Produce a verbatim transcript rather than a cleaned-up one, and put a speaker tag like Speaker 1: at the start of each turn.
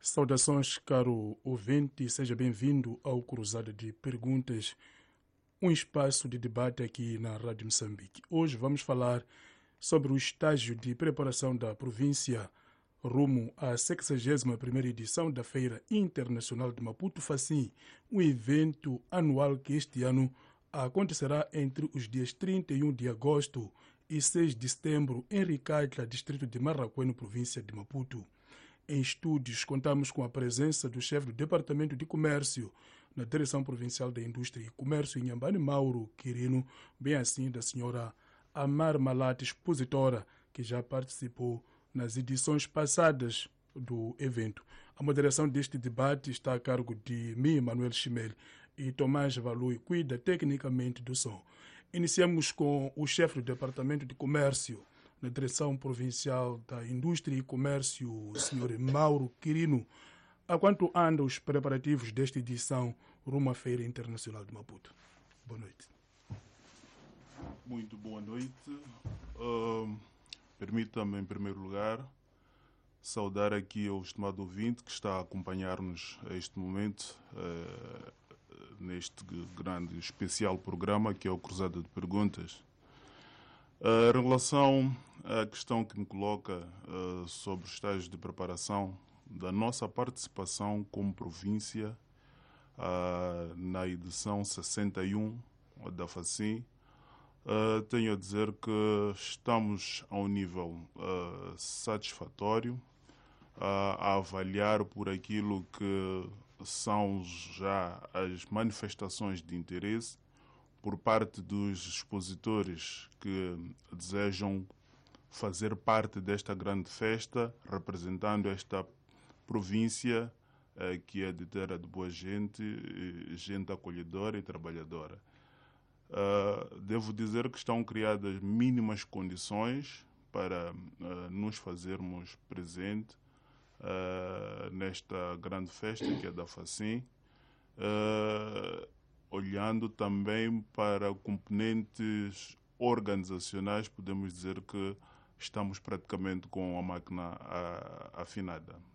Speaker 1: Saudações, caro ouvinte, seja bem-vindo ao Cruzada de Perguntas, um espaço de debate aqui na Rádio Moçambique. Hoje vamos falar sobre o estágio de preparação da província rumo à sexagésima primeira edição da Feira Internacional de Maputo Facim, um evento anual que este ano acontecerá entre os dias trinta e um de agosto e seis de setembro em Ricatla, distrito de Marraquém, província de Maputo. Em estúdios, contamos com a presença do chefe do Departamento de Comércio na Direção Provincial da Indústria e Comércio, Inhambane Mauro Quirino, bem assim da senhora Amar Malate, expositora, que já participou nas edições passadas do evento. A moderação deste debate está a cargo de mim, Manuel Chimel, e Tomás Valui cuida tecnicamente do som. Iniciamos com o chefe do Departamento de Comércio na Direção Provincial da Indústria e Comércio, o senhor Mauro Quirino. Há quanto andam os preparativos desta edição rumo à Feira Internacional de Maputo? Boa noite.
Speaker 2: Muito boa noite. Uh, Permita-me, em primeiro lugar, saudar aqui o estimado ouvinte que está a acompanhar-nos a este momento, uh, neste grande especial programa que é o Cruzada de Perguntas. Uh, em relação à questão que me coloca uh, sobre os estágios de preparação da nossa participação como província uh, na edição sessenta e um da Facim, uh, tenho a dizer que estamos a um nível uh, satisfatório uh, a avaliar por aquilo que são já as manifestações de interesse por parte dos expositores que desejam fazer parte desta grande festa, representando esta província eh, que é de terra de boa gente, gente acolhedora e trabalhadora. Uh, devo dizer que estão criadas mínimas condições para uh, nos fazermos presente uh, nesta grande festa que é da Facim. Uh, Olhando também para componentes organizacionais, podemos dizer que estamos praticamente com a máquina afinada.